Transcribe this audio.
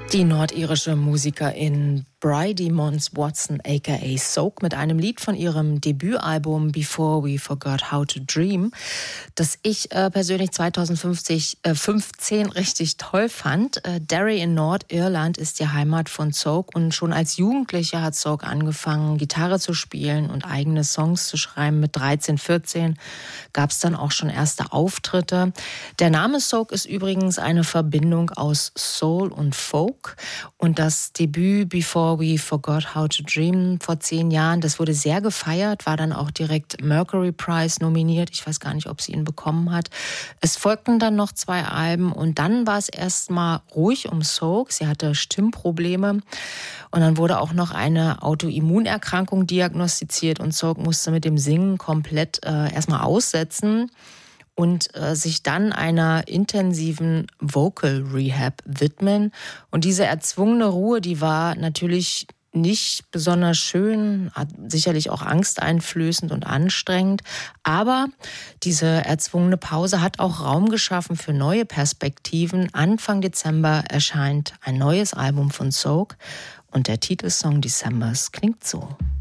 Die nordirische Musikerin Bridie Mons Watson aka Soak mit einem Lied von ihrem Debütalbum Before We Forgot How to Dream, das ich persönlich 2015 richtig toll fand. Derry in Nordirland ist die Heimat von Soak und schon als Jugendliche hat Soak angefangen, Gitarre zu spielen und eigene Songs zu schreiben. Mit 13, 14 gab es dann auch schon erste Auftritte. Der Name Soak ist übrigens eine Verbindung aus Soul und Folk und das Debüt Before We Forgot How to Dream vor 10 Jahren, das wurde sehr gefeiert, war dann auch direkt Mercury Prize nominiert. Ich weiß gar nicht, ob sie ihn bekommen hat. Es folgten dann noch 2 Alben und dann war es erstmal ruhig um Soak. Sie hatte Stimmprobleme und dann wurde auch noch eine Autoimmunerkrankung diagnostiziert und Soak musste mit dem Singen komplett erstmal aussetzen und sich dann einer intensiven Vocal Rehab widmen. Und diese erzwungene Ruhe, die war natürlich nicht besonders schön, sicherlich auch angsteinflößend und anstrengend. Aber diese erzwungene Pause hat auch Raum geschaffen für neue Perspektiven. Anfang Dezember erscheint ein neues Album von Soak und der Titelsong Decembers klingt so.